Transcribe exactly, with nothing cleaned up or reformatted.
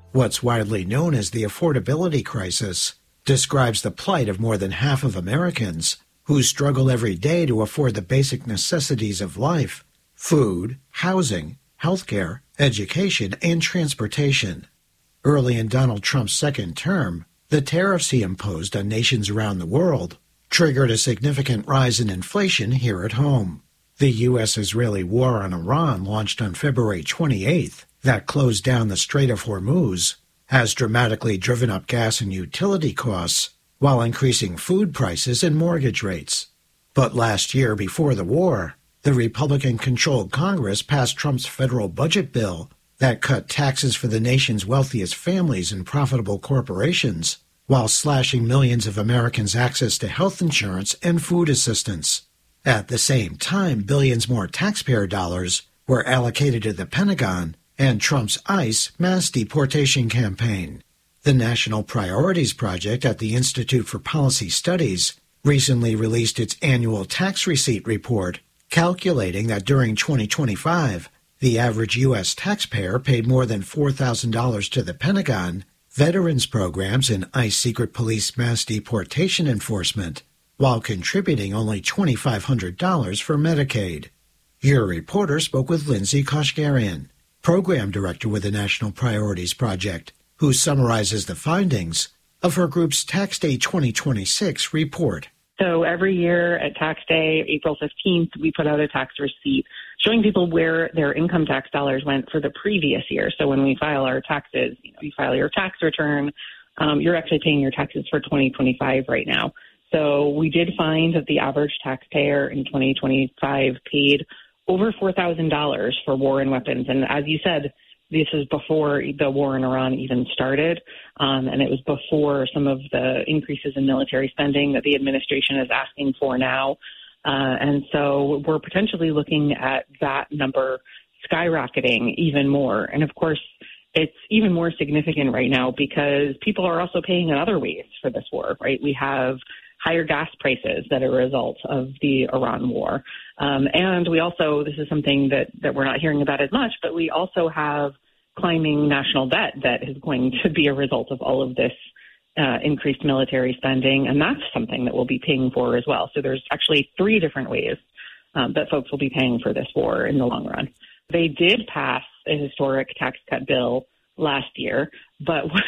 What's widely known as the affordability crisis describes the plight of more than half of Americans who struggle every day to afford the basic necessities of life: food, housing, healthcare, education, and transportation. Early in Donald Trump's second term, the tariffs he imposed on nations around the world triggered a significant rise in inflation here at home. The U S-Israeli war on Iran, launched on February twenty-eighth, that closed down the Strait of Hormuz, has dramatically driven up gas and utility costs while increasing food prices and mortgage rates. But last year, before the war, the Republican-controlled Congress passed Trump's federal budget bill that cut taxes for the nation's wealthiest families and profitable corporations, while slashing millions of Americans' access to health insurance and food assistance. At the same time, billions more taxpayer dollars were allocated to the Pentagon and Trump's ICE mass deportation campaign. The National Priorities Project at the Institute for Policy Studies recently released its annual tax receipt report, calculating that during twenty twenty-five, the average U S taxpayer paid more than four thousand dollars to the Pentagon, veterans programs, and ICE secret police mass deportation enforcement, while contributing only two thousand five hundred dollars for Medicaid. Your reporter spoke with Lindsay Kashgarian, Program Director with the National Priorities Project, who summarizes the findings of her group's Tax Day twenty twenty-six report. So every year at Tax Day, April fifteenth, we put out a tax receipt showing people where their income tax dollars went for the previous year. So when we file our taxes, you know, you file your tax return, um, you're actually paying your taxes for twenty twenty-five right now. So we did find that the average taxpayer in twenty twenty-five paid over four thousand dollars for war and weapons. And as you said, this is before the war in Iran even started, um, and it was before some of the increases in military spending that the administration is asking for now. Uh, and so we're potentially looking at that number skyrocketing even more. And of course, it's even more significant right now because people are also paying in other ways for this war, right? We have higher gas prices that are a result of the Iran war. Um, and we also, this is something that, that we're not hearing about as much, but we also have climbing national debt that is going to be a result of all of this uh, increased military spending. And that's something that we'll be paying for as well. So there's actually three different ways um, that folks will be paying for this war in the long run. They did pass a historic tax cut bill last year, but